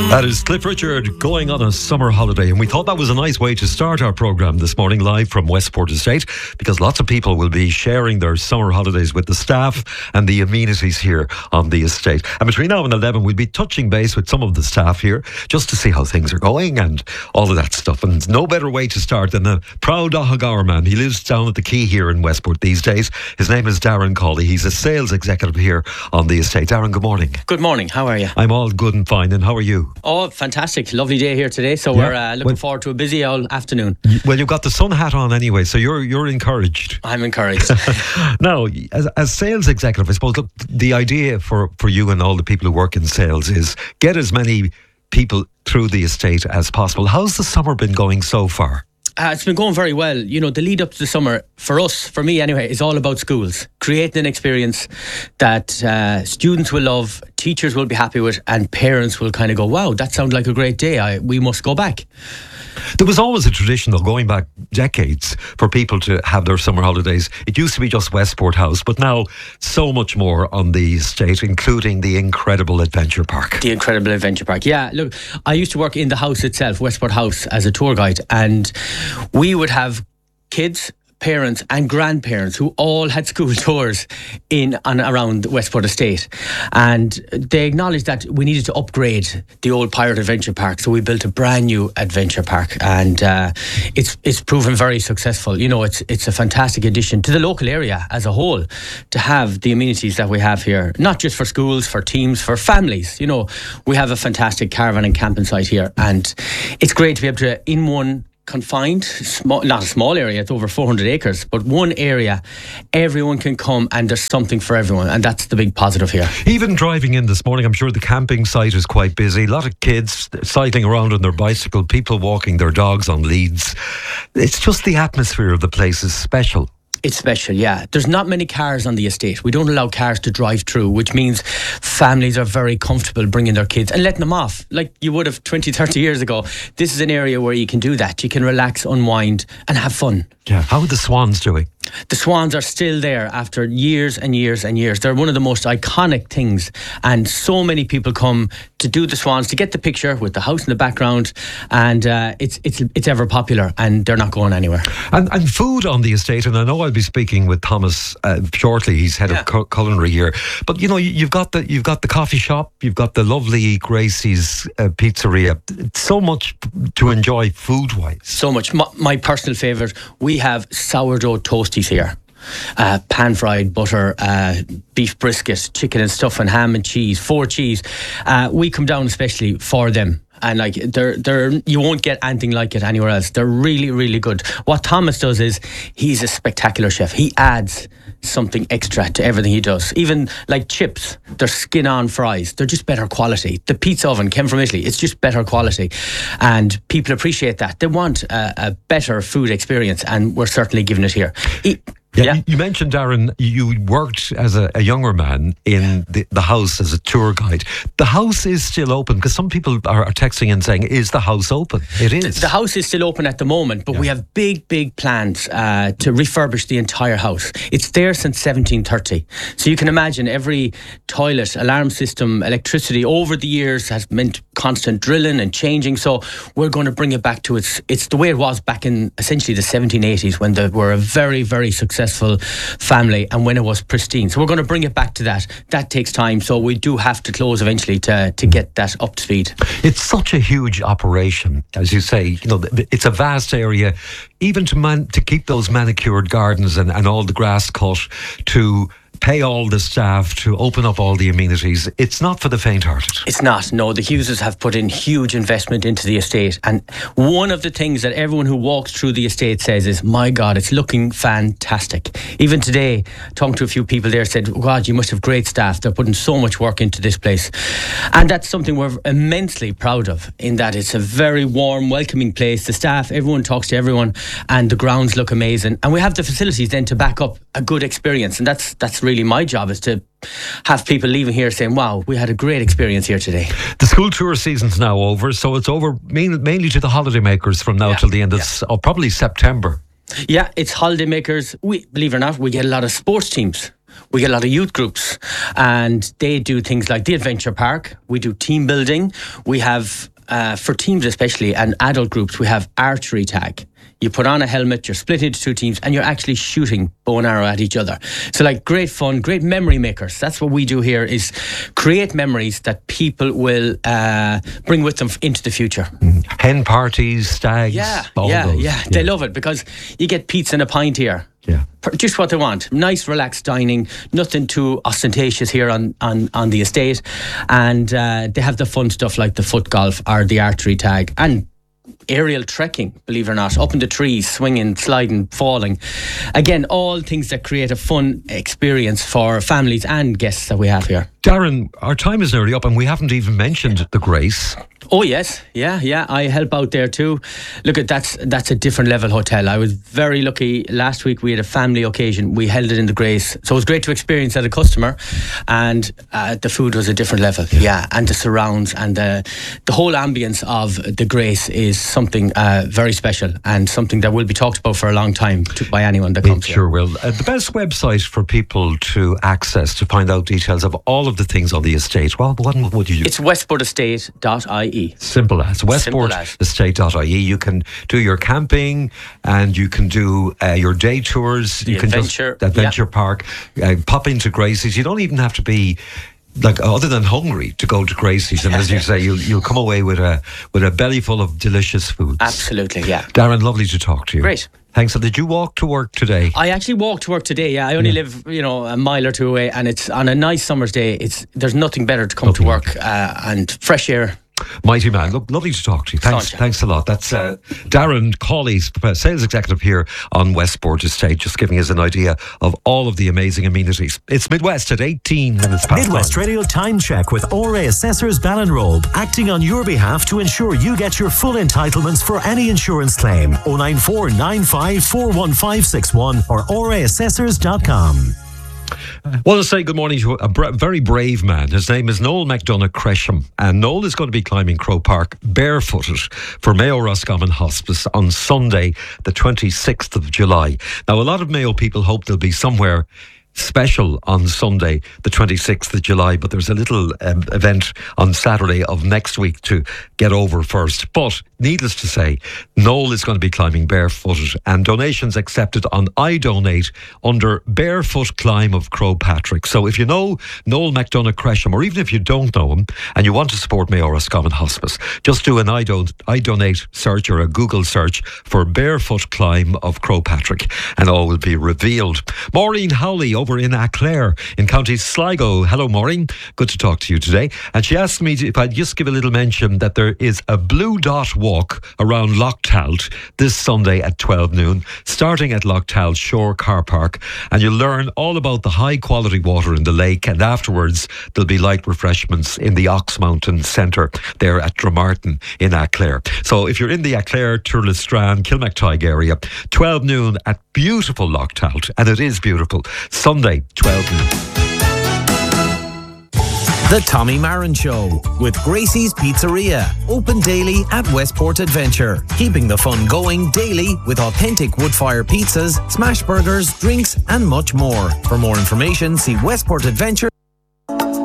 That is Cliff Richard going on a summer holiday, and we thought that was a nice way to start our programme this morning live from Westport Estate, because lots of people will be sharing their summer holidays with the staff and the amenities here on the estate. And between now and 11 we'll be touching base with some of the staff here just to see how things are going and all of that stuff. And no better way to start than a proud Ohagower man. He lives down at the Quay here in Westport these days. His name is Darren Cawley. He's a sales executive here on the estate. Darren, good morning. Good morning, how are you? I'm all good and fine, and how are you? Oh, fantastic. Lovely day here today. So we're looking forward to a busy old afternoon. Well, you've got the sun hat on anyway, so you're encouraged. I'm encouraged. Now, as sales executive, I suppose, look, the idea for you and all the people who work in sales is get as many people through the estate as possible. How's the summer been going so far? It's been going very well. You know, the lead up to the summer, for us, for me anyway, is all about schools. Creating an experience that students will love, teachers will be happy with, and parents will kind of go, wow, that sounds like a great day. We must go back. There was always a tradition, though, going back decades, for people to have their summer holidays. It used to be just Westport House, but now so much more on the estate, including the incredible Adventure Park. The incredible Adventure Park, yeah. Look, I used to work in the house itself, Westport House, as a tour guide, and we would have kids, parents and grandparents who all had school tours in and around Westport Estate, and they acknowledged that we needed to upgrade the old Pirate Adventure Park, so we built a brand new Adventure Park, and it's proven very successful. You know, it's a fantastic addition to the local area as a whole to have the amenities that we have here, not just for schools, for teams, for families. You know, we have a fantastic caravan and camping site here, and it's great to be able to, in one confined, not a small area, it's over 400 acres, but one area, everyone can come and there's something for everyone, and that's the big positive here. Even driving in this morning, I'm sure the camping site is quite busy. A lot of kids cycling around on their bicycle, people walking their dogs on leads. It's just the atmosphere of the place is special. It's special, yeah. There's not many cars on the estate. We don't allow cars to drive through, which means families are very comfortable bringing their kids and letting them off like you would have 20, 30 years ago. This is an area where you can do that. You can relax, unwind and have fun. Yeah. How are the swans doing? The swans are still there after years and years and years. They're one of the most iconic things, and so many people come to do the swans, to get the picture with the house in the background, and it's ever popular, and they're not going anywhere. And food on the estate, and I know I'll be speaking with Thomas shortly. He's head of culinary here. But you know, you've got the coffee shop, you've got the lovely Gracie's pizzeria. It's so much to enjoy food wise. So much. My personal favourite, we have sourdough toasties here. Pan-fried butter, beef brisket, chicken and stuff, and ham and cheese, 4 cheese. We come down especially for them. And like they're you won't get anything like it anywhere else. They're really, really good. What Thomas does is he's a spectacular chef. He adds something extra to everything he does. Even like chips, they're skin-on fries. They're just better quality. The pizza oven came from Italy. It's just better quality, and people appreciate that. They want a better food experience, and we're certainly giving it here. Yeah. You mentioned, Darren, you worked as a younger man in the house as a tour guide. The house is still open, because some people are texting and saying, is the house open? It is. The house is still open at the moment, but we have big plans to refurbish the entire house. It's there since 1730. So you can imagine every toilet, alarm system, electricity over the years has meant constant drilling and changing. So we're going to bring it back to it's the way it was back in essentially the 1780s, when they were a very, very successful family and when it was pristine. So we're going to bring it back to that. That takes time, so we do have to close eventually to get that up to speed. It's such a huge operation, as you say. You know, it's a vast area. Even to keep those manicured gardens and all the grass cut, to pay all the staff, to open up all the amenities, it's not for the faint-hearted. It's not, no. The Hugheses have put in huge investment into the estate, and one of the things that everyone who walks through the estate says is, my God, it's looking fantastic. Even today, talking to a few people there, said, God, you must have great staff. They're putting so much work into this place. And that's something we're immensely proud of, in that it's a very warm, welcoming place. The staff, everyone talks to everyone, and the grounds look amazing. And we have the facilities then to back up a good experience, and that's really my job, is to have people leaving here saying, wow, we had a great experience here today. The school tour season's now over, so it's over mainly to the holidaymakers from now till the end of probably September. Yeah, it's holidaymakers. Believe it or not, we get a lot of sports teams. we get a lot of youth groups, and they do things like the adventure park. We do team building. We have, for teams especially, and adult groups, we have archery tag. You put on a helmet, you're split into 2 teams, and you're actually shooting bow and arrow at each other. So like, great fun, great memory makers. That's what we do here, is create memories that people will bring with them into the future. Hen parties, stags, all those. They love it because you get pizza and a pint here. Yeah. Just what they want. Nice, relaxed dining. Nothing too ostentatious here on the estate. And they have the fun stuff like the foot golf or the archery tag, and aerial trekking, believe it or not, up in the trees, swinging, sliding, falling. Again, all things that create a fun experience for families and guests that we have here. Darren, our time is nearly up, and we haven't even mentioned the Grace. Oh yes, yeah. I help out there too. Look, that's a different level hotel. I was very lucky. Last week we had a family occasion. We held it in the Grace, so it was great to experience as a customer. And the food was a different level. Yeah, and the surrounds and the whole ambience of the Grace is something very special, and something that will be talked about for a long time by anyone that comes here. Sure will. The best website for people to access to find out details of all of the things on the estate, well, what would you use? It's westportestate.ie. Simple as westportestate.ie. You can do your camping, and you can do your day tours. You can adventure park, pop into Gracie's. You don't even have to be other than hungry to go to Gracie's, and as you say, you'll come away with a belly full of delicious foods. Absolutely, yeah. Darren, lovely to talk to you. Great. Thanks. So did you walk to work today? I actually walked to work today. Yeah, I only live, a mile or two away, and it's on a nice summer's day. There's nothing better to come to work and fresh air. Mighty man. Look, lovely to talk to you. Thanks a lot. That's Darren Cawley, sales executive here on Westport Estate, just giving us an idea of all of the amazing amenities. It's Midwest at 18 minutes past Midwest 1. Radio Time Check with ORA Assessors Ballinrobe, acting on your behalf to ensure you get your full entitlements for any insurance claim. 094 95 41561 or oraassessors.com. Well, to say good morning to a very brave man. His name is Noel McDonough Cresham, and Noel is going to be climbing Crow Park barefooted for Mayo Roscommon Hospice on Sunday, the 26th of July. Now, a lot of Mayo people hope they'll be somewhere special on Sunday, the 26th of July, but there's a little event on Saturday of next week to get over first. But needless to say, Noel is going to be climbing barefooted, and donations accepted on iDonate under Barefoot Climb of Crow Patrick. So if you know Noel McDonough Cresham, or even if you don't know him and you want to support Mayo Roscommon Hospice, just do an iDonate search or a Google search for Barefoot Climb of Crow Patrick, and all will be revealed. Maureen Howley over in Aclair in County Sligo. Hello, Maureen. Good to talk to you today. And she asked me if I'd just give a little mention that there is a Blue Dot walk around Lochtalt this Sunday at 12 noon, starting at Lochtalt Shore Car Park. And you'll learn all about the high quality water in the lake. And afterwards, there'll be light refreshments in the Ox Mountain Centre there at Dromartin in Aclair. So if you're in the Aclair, Turlestrand, Kilmactygue area, 12 noon at beautiful Lochtalt. And it is beautiful. Sunday, 12 noon. The Tommy Marin Show with Gracie's Pizzeria. Open daily at Westport Adventure. Keeping the fun going daily with authentic wood-fire pizzas, smash burgers, drinks and much more. For more information, see Westport Adventure.